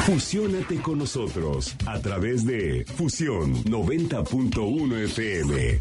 Fusiónate con nosotros a través de Fusión 90.1 FM.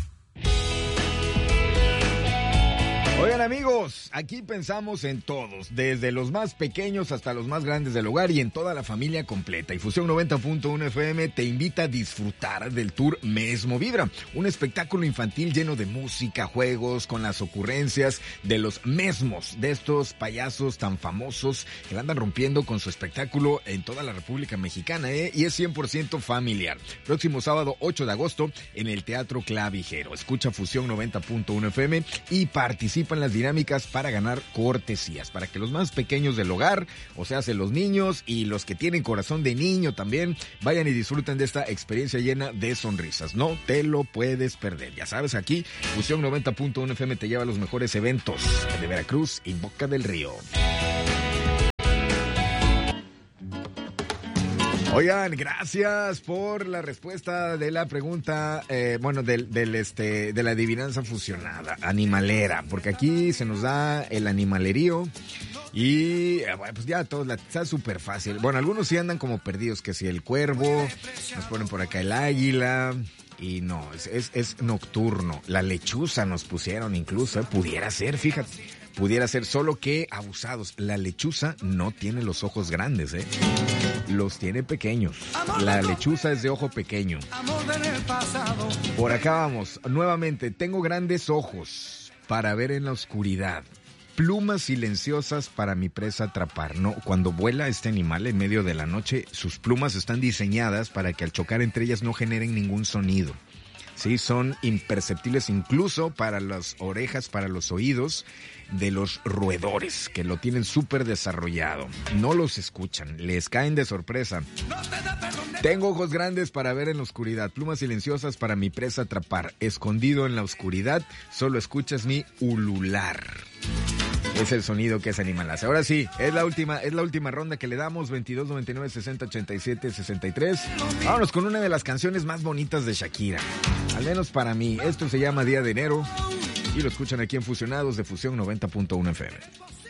Oigan amigos, aquí pensamos en todos, desde los más pequeños hasta los más grandes del hogar y en toda la familia completa. Y Fusión 90.1 FM te invita a disfrutar del tour Mesmo Vibra, un espectáculo infantil lleno de música, juegos, con las ocurrencias de los mesmos, de estos payasos tan famosos que la andan rompiendo con su espectáculo en toda la República Mexicana, y es 100% familiar. Próximo sábado 8 de agosto en el Teatro Clavijero. Escucha Fusión 90.1 FM y participa en las dinámicas para ganar cortesías, para que los más pequeños del hogar, o sea, los niños y los que tienen corazón de niño también, vayan y disfruten de esta experiencia llena de sonrisas. No te lo puedes perder. Ya sabes, aquí Fusión 90.1 FM te lleva a los mejores eventos de Veracruz y Boca del Río. Oigan, gracias por la respuesta de la pregunta, de la adivinanza fusionada, animalera, porque aquí se nos da el animalerío y pues ya todo está súper fácil. Bueno, algunos sí andan como perdidos, que si el cuervo, nos ponen por acá el águila. Y no, es nocturno. La lechuza nos pusieron incluso, pudiera ser, fíjate. Pudiera ser, solo que abusados. La lechuza no tiene los ojos grandes, los tiene pequeños. La lechuza es de ojo pequeño. Por acá vamos, nuevamente, tengo grandes ojos para ver en la oscuridad. Plumas silenciosas para mi presa atrapar. No, cuando vuela este animal en medio de la noche, sus plumas están diseñadas para que al chocar entre ellas no generen ningún sonido. Sí, son imperceptibles incluso para las orejas, para los oídos de los roedores, que lo tienen súper desarrollado. No los escuchan, les caen de sorpresa. Tengo ojos grandes para ver en la oscuridad, plumas silenciosas para mi presa atrapar. Escondido en la oscuridad, solo escuchas mi ulular. Es el sonido que ese animal hace. Ahora sí, es la última ronda que le damos, 22 99 60 87 63. Vámonos con una de las canciones más bonitas de Shakira, al menos para mí. Esto se llama Día de Enero y lo escuchan aquí en Fusionados de Fusión 90.1 FM.